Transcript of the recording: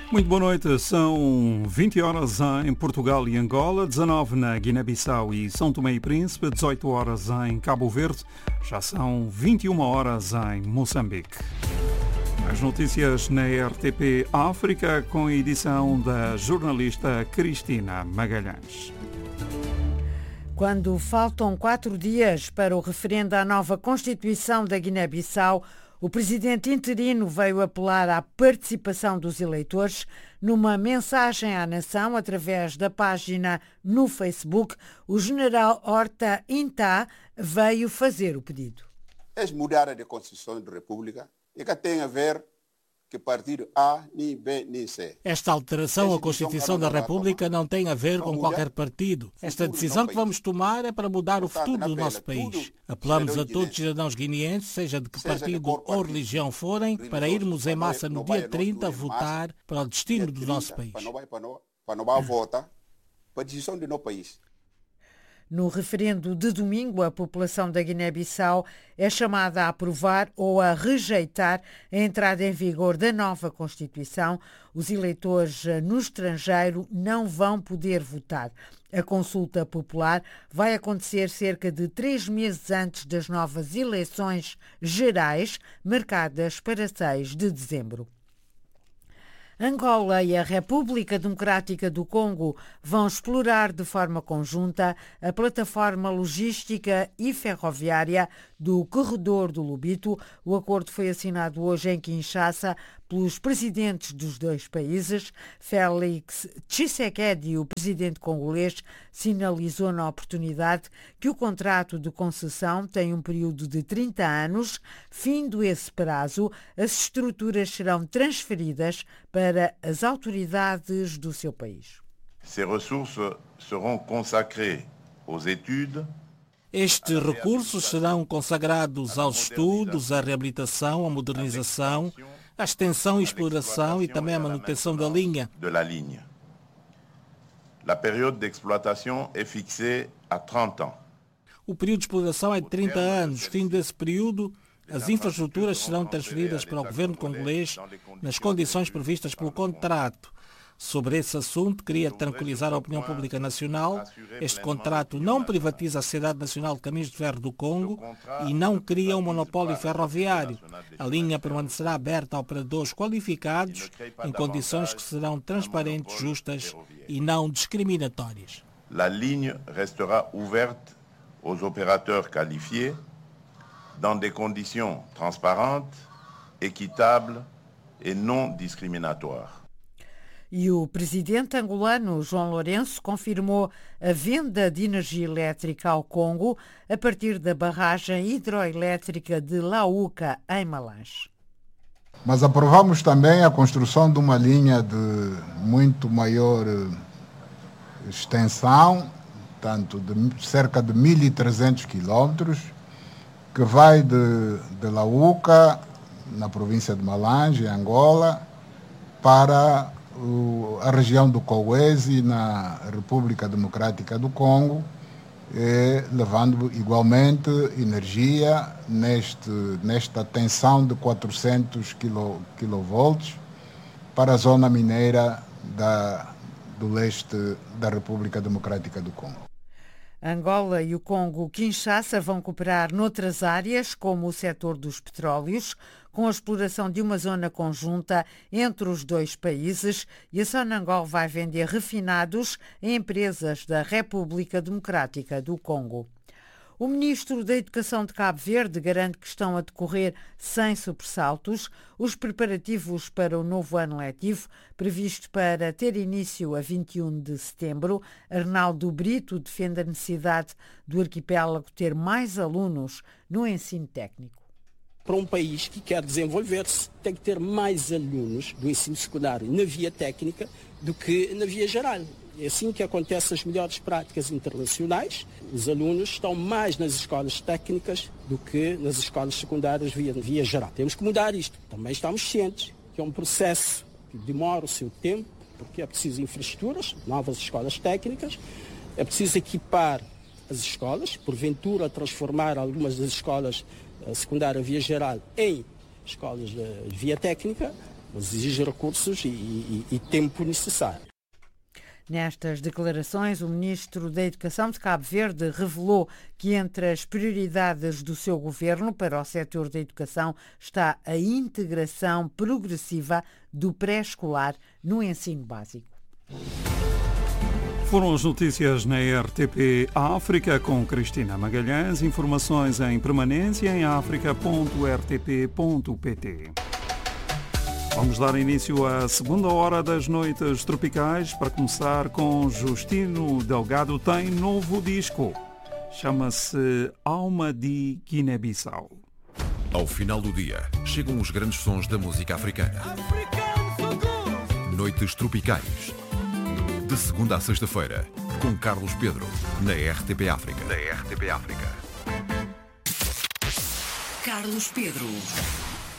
Muito boa noite, são 20 horas em Portugal e Angola, 19 na Guiné-Bissau e São Tomé e Príncipe, 18 horas em Cabo Verde, já são 21 horas em Moçambique. As notícias na RTP África com a edição da jornalista Cristina Magalhães. Quando faltam 4 dias para o referendo à nova Constituição da Guiné-Bissau, o presidente interino veio apelar à participação dos eleitores. Numa mensagem à nação através da página no Facebook, o general Horta Intá veio fazer o pedido. É mudar a Constituição da República e que tem a ver que partido A, nem B, nem C. Esta alteração à Constituição da República não tem a ver com qualquer partido. Esta decisão que vamos tomar é para mudar o futuro do nosso país. Apelamos a todos os cidadãos guineenses, seja de que partido ou religião forem, para irmos em massa no dia 30 votar para o destino do nosso país. Para não votar para a decisão do nosso país. No referendo de domingo, a população da Guiné-Bissau é chamada a aprovar ou a rejeitar a entrada em vigor da nova Constituição. Os eleitores no estrangeiro não vão poder votar. A consulta popular vai acontecer cerca de 3 meses antes das novas eleições gerais, marcadas para 6 de dezembro. Angola e a República Democrática do Congo vão explorar de forma conjunta a plataforma logística e ferroviária do Corredor do Lobito. O acordo foi assinado hoje em Kinshasa pelos presidentes dos dois países. Félix Tshisekedi, o presidente congolês, sinalizou na oportunidade que o contrato de concessão tem um período de 30 anos. Findo esse prazo, as estruturas serão transferidas para as autoridades do seu país. Ces ressources seront consacrées aux études. Estes recursos serão consagrados aos estudos, à reabilitação, à modernização, à extensão e exploração e também à manutenção da linha. La période d'exploitation est fixée à 30 ans. O período de exploração é de 30 anos. Fim desse período, as infraestruturas serão transferidas para o governo congolês nas condições previstas pelo contrato. Sobre esse assunto, queria tranquilizar a opinião pública nacional. Este contrato não privatiza a Sociedade Nacional de Caminhos de Ferro do Congo e não cria um monopólio ferroviário. A linha permanecerá aberta a operadores qualificados em condições que serão transparentes, justas e não discriminatórias. La ligne restera ouverte aux opérateurs qualifiés dans des conditions transparentes, équitables et non discriminatoires. E o presidente angolano, João Lourenço, confirmou a venda de energia elétrica ao Congo a partir da barragem hidroelétrica de Lauca, em Malange. Mas aprovamos também a construção de uma linha de muito maior extensão, tanto de cerca de 1.300 quilómetros, que vai de Lauca, na província de Malange, em Angola, para a região do Kolwezi, na República Democrática do Congo, levando igualmente energia nesta tensão de 400 kV para a zona mineira do leste da República Democrática do Congo. Angola e o Congo-Kinshasa vão cooperar noutras áreas, como o setor dos petróleos, com a exploração de uma zona conjunta entre os dois países, e a Sonangol vai vender refinados a empresas da República Democrática do Congo. O ministro da Educação de Cabo Verde garante que estão a decorrer sem sobressaltos os preparativos para o novo ano letivo, previsto para ter início a 21 de setembro. Arnaldo Brito defende a necessidade do arquipélago ter mais alunos no ensino técnico. Para um país que quer desenvolver-se, tem que ter mais alunos do ensino secundário na via técnica do que na via geral. É assim que acontecem as melhores práticas internacionais. Os alunos estão mais nas escolas técnicas do que nas escolas secundárias via geral. Temos que mudar isto. Também estamos cientes que é um processo que demora o seu tempo, porque é preciso infraestruturas, novas escolas técnicas, é preciso equipar as escolas, porventura transformar algumas das escolas secundárias via geral em escolas de via técnica, mas exige recursos e tempo necessário. Nestas declarações, o ministro da Educação de Cabo Verde revelou que entre as prioridades do seu governo para o setor da educação está a integração progressiva do pré-escolar no ensino básico. Foram as notícias na RTP África com Cristina Magalhães. Informações em permanência em africa.rtp.pt. Vamos dar início à segunda hora das noites tropicais. Para começar com Justino Delgado, tem novo disco. Chama-se Alma de Guiné-Bissau. Ao final do dia, chegam os grandes sons da música africana. Noites tropicais. De segunda a sexta-feira, com Carlos Pedro, na RTP África. Carlos Pedro.